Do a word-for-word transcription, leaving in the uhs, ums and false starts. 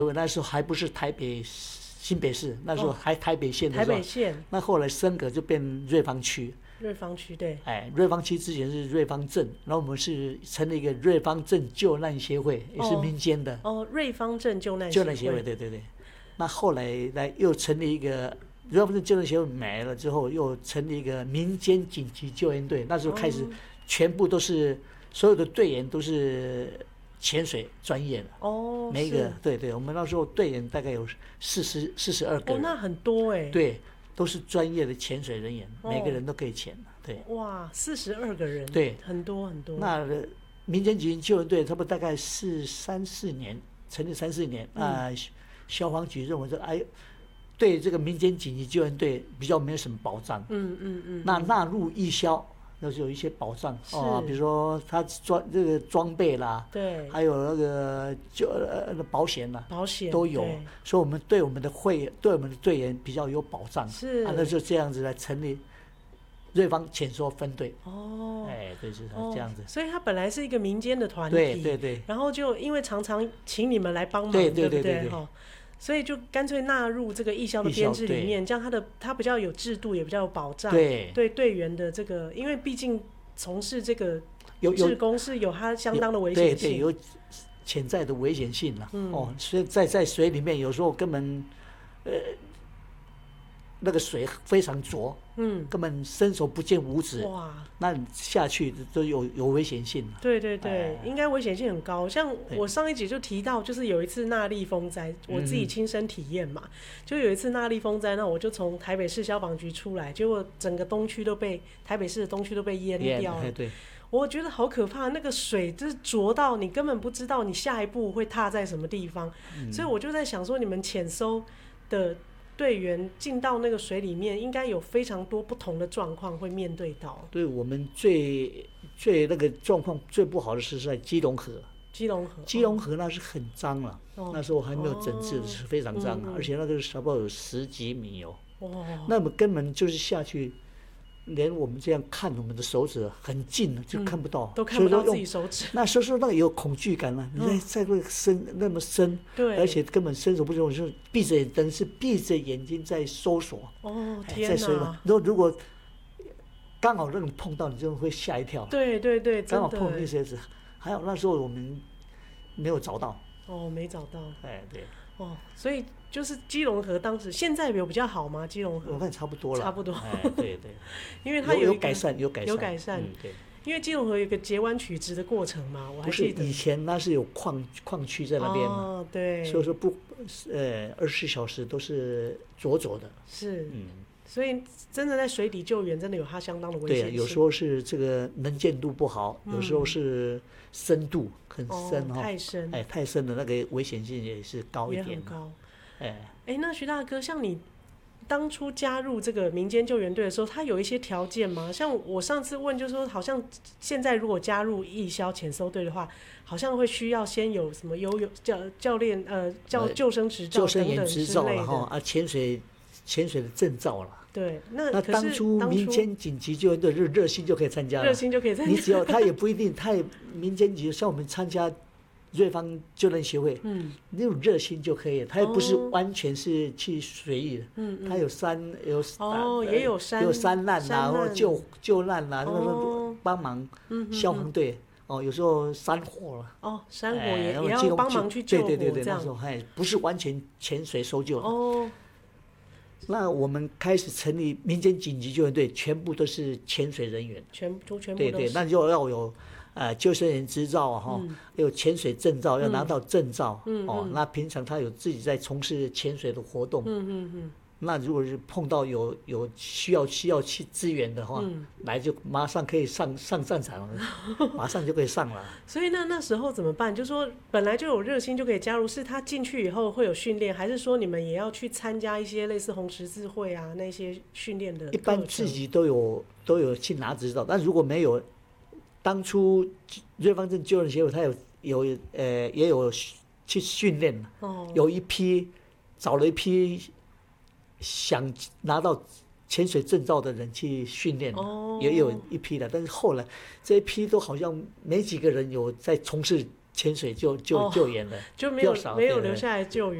我那时候还不是台北新北市，那时候还台北县的时候， 台北县， 那后来升格就变瑞芳区。 瑞芳区对， 哎，瑞芳区之前是瑞芳镇，然后我们是成立一个瑞芳镇救难协会，也是民间的。 哦，瑞芳镇救难救难协会，对对对。那后来来又成立一个瑞芳镇救难协会没了之后，又成立一个民间紧急救援队。那时候开始，全部都是、哦、所有的队员都是潜水专业的。哦，每一个对对，我们那时候队员大概有四十四十二个人。 哦，那很多哎。 对。都是专业的潜水人员，哦、每个人都可以潜。对， 哇，四十二个人， 对， 很多很多。 那民间紧急救援队差不多大概是三四年成立三四年，那、嗯、消防局认为说，哎，对这个民间紧急救援队比较没有什么保障，嗯嗯嗯，那纳入义消。那是有一些保障哦，比如说他装这个装备啦，对，还有那个就呃保险啦， 保险都有，所以我们对我们的会对我们的队员比较有保障。是，啊，那就这样子来成立瑞芳潜搜分队。哦，哎，对，就是这样子。 哦、所以他本来是一个民间的团体， 对对对， 然后就因为常常请你们来帮忙， 对对对对对不对？所以就干脆纳入这个义消的编制里面，这样他的他比较有制度，也比较有保障。对对，队员的这个，因为毕竟从事这个志工是有它相当的危险性， 对对，有潜在的危险性了。嗯、哦，所以在在水里面，有时候根本呃那个水非常浊，嗯，根本伸手不见五指。哇，那你下去都有有危险性了。 对对对，哎、应该危险性很高。像我上一集就提到，就是有一次纳莉风灾，我自己亲身体验嘛，嗯、就有一次纳莉风灾，那我就从台北市消防局出来，结果整个东区都被台北市的东区都被淹掉了。 对， 我觉得好可怕，那个水就是浊到你根本不知道你下一步会踏在什么地方，嗯、所以我就在想说，你们潜搜的队员进到那个水里面，应该有非常多不同的状况会面对到。 对，我们最最那个状况最不好的是在基隆河。 基隆河， 基隆河那是很脏了，哦、那时候还没有整治，是非常脏，哦、而且那个差不多有十几米哦。哦，那么根本就是下去。连我们这样看我们的手指很近了，就看不到， 嗯、都看不到自己手指。 那时候那个有恐惧感了，你在在那个深那么深，对，而且根本伸手不见五指，闭着眼，等于是闭着眼睛在搜索。哦，天哪！在水里，如果如果刚好那种碰到，你就会吓一跳。 对对对， 刚好碰那些子，还好那时候我们没有找到。 哦，没找到。 哎，对。 哦，所以就是基隆河当时现在有比较好吗？基隆河我看差不多了， 差不多。 哎，对对， 因为它 有, 有, 有改善，有改善， 有改善。嗯，对。因为基隆河有一个截弯曲直的过程嘛，我还记得。 不是以前那是有矿矿区在那边嘛， 哦，对。 所以说不，呃，二十四小时都是浊浊的。 是，嗯。所以真的在水底救援，真的有它相当的危险性。 对，有时候是这个能见度不好，嗯、有时候是深度很深哈、哦， 太深， 哎，太深的那个危险性也是高一点， 也很高。 哎哎，那徐大哥，像你当初加入这个民间救援队的时候，他有一些条件吗？像我上次问，就是说，好像现在如果加入义消潜搜队的话，好像会需要先有什么游泳教教练呃教救生执照等等之类的，救生员执照了哈啊， 潜水潜水的证照了。 对，那那当初民间紧急救援队热热心就可以参加了， 热心就可以参加。 你只要他也不一定，他也民间紧急，像我们参加瑞芳救难协会，嗯，那种热心就可以，他也不是完全是去随意的，嗯嗯，他有山有哦，也有山有山难啦，或者救救难啦，那个帮忙消防队。哦，有时候山火了， 哦，山火也、哎、也要帮忙去救火， 对对对对，那时候还不是完全潜水搜救的。哦，那我们开始成立民间紧急救援队，全部都是潜水人员， 全都全部对对，那就要有呃救生员执照哈、嗯，有潜水证照，要拿到证照，嗯、哦、嗯，那平常他有自己在从事潜水的活动，嗯嗯嗯。那如果是碰到有有需要需要去支援的话，嗯、来就马上可以上上战场了，马上就可以上了。 所以那那时候怎么办？就说本来就有热心就可以加入，是他进去以后会有训练，还是说你们也要去参加一些类似红十字会啊那些训练的？ 一般自己都有都有去拿执照，但如果没有，当初瑞芳镇救援协会他有有呃也有去训练，哦，有一批找了一批。想拿到潜水证照的人去训练，哦，也有一批的，但是后来这一批都好像没几个人有在从事潜水救救哦救援的， 就没有比较少没有对留下来救援。